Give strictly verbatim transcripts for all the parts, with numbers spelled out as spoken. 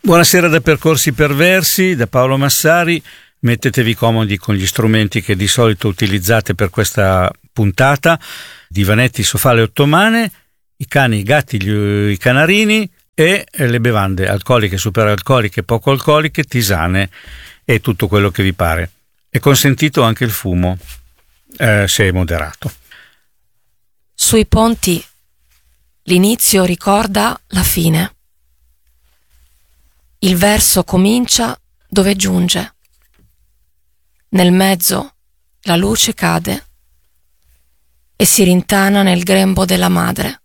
Buonasera da Percorsi Perversi, da Paolo Massari. Mettetevi comodi con gli strumenti che di solito utilizzate per questa puntata: divanetti, sofà, le ottomane, i cani, i gatti, gli, i canarini e le bevande alcoliche, superalcoliche, poco alcoliche, tisane e tutto quello che vi pare. È consentito anche il fumo, eh, se è moderato. Sui ponti l'inizio ricorda la fine. Il verso comincia dove giunge. Nel mezzo la luce cade e si rintana nel grembo della madre.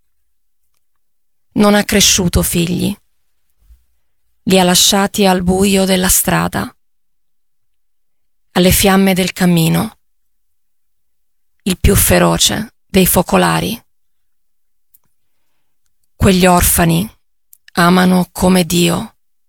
Non ha cresciuto figli. Li ha lasciati al buio della strada, alle fiamme del cammino, il più feroce dei focolari. Quegli orfani amano come Dio.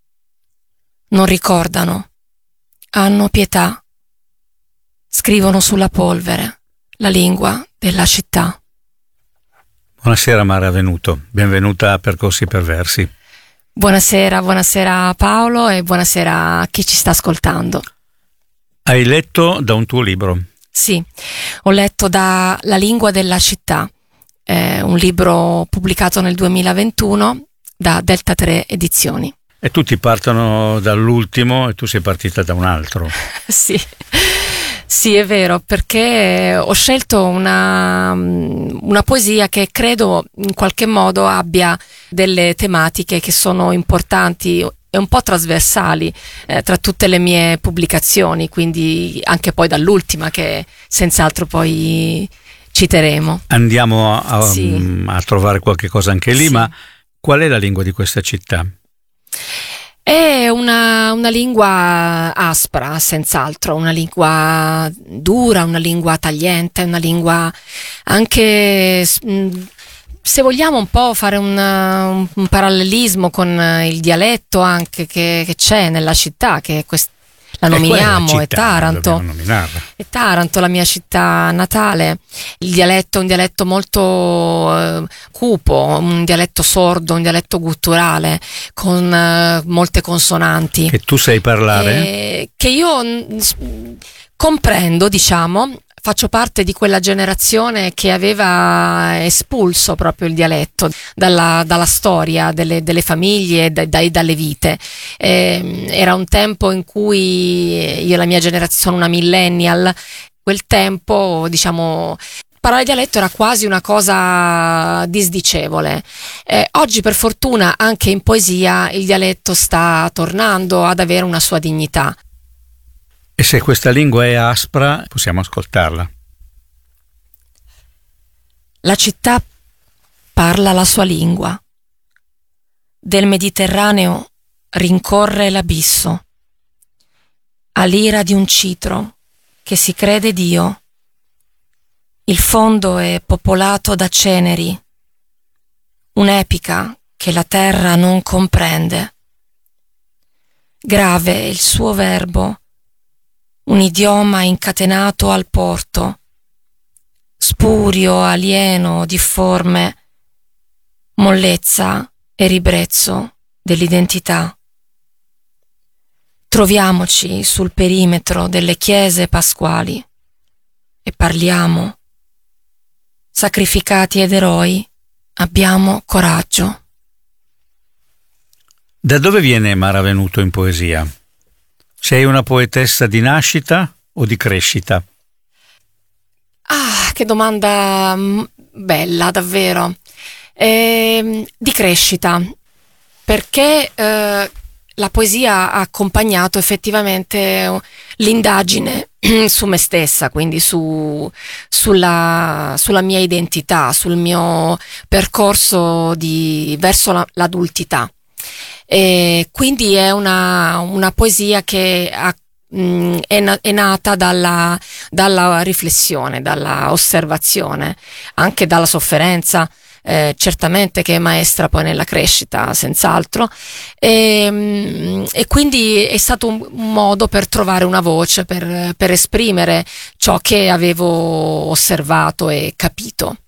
Non ricordano, hanno pietà, scrivono sulla polvere la lingua della città. Buonasera Mara Venuto, benvenuta a Percorsi Perversi. Buonasera, buonasera Paolo e buonasera a chi ci sta ascoltando. Hai letto da un tuo libro? Sì, ho letto da La lingua della città, eh, un libro pubblicato nel duemilaventuno da Delta tre Edizioni. E tutti partono dall'ultimo e tu sei partita da un altro. Sì, sì, è vero, perché ho scelto una, una poesia che credo in qualche modo abbia delle tematiche che sono importanti e un po' trasversali eh, tra tutte le mie pubblicazioni, quindi anche poi dall'ultima che senz'altro poi citeremo. Andiamo a, Sì. a trovare qualche cosa anche lì, Sì. Ma qual è la lingua di questa città? È una, una lingua aspra, senz'altro, una lingua dura, una lingua tagliente, una lingua anche, se vogliamo un po' fare un, un, un parallelismo con il dialetto anche che, che c'è nella città, che è quest- la nominiamo, è Taranto. È Taranto, la mia città natale. Il dialetto è un dialetto molto eh, cupo, un dialetto sordo, un dialetto gutturale, con eh, molte consonanti. Che tu sai parlare? Eh, che io mh, comprendo, diciamo. Faccio parte di quella generazione che aveva espulso proprio il dialetto dalla, dalla storia delle, delle famiglie e da, da, dalle vite. Eh, era un tempo in cui io e la mia generazione, sono una millennial, quel tempo, diciamo, parlare dialetto era quasi una cosa disdicevole. Eh, oggi per fortuna anche in poesia il dialetto sta tornando ad avere una sua dignità. E se questa lingua è aspra, possiamo ascoltarla. La città parla la sua lingua. Del Mediterraneo rincorre l'abisso. Ha l'ira di un citro che si crede Dio. Il fondo è popolato da ceneri. Un'epica che la terra non comprende. Grave è il suo verbo. Un idioma incatenato al porto, spurio, alieno, difforme, mollezza e ribrezzo dell'identità. Troviamoci sul perimetro delle chiese pasquali e parliamo. Sacrificati ed eroi, abbiamo coraggio. Da dove viene Mara Venuto in poesia? Sei una poetessa di nascita o di crescita? Ah, che domanda bella, davvero. Eh, di crescita, perché eh, la poesia ha accompagnato effettivamente l'indagine su me stessa, quindi su, sulla, sulla mia identità, sul mio percorso di, verso la, l'adultità. E quindi è una, una poesia che ha, mh, è, na- è nata dalla, dalla riflessione, dalla osservazione, anche dalla sofferenza, eh, certamente, che è maestra poi nella crescita, senz'altro, e, mh, e quindi è stato un, un modo per trovare una voce, per, per esprimere ciò che avevo osservato e capito.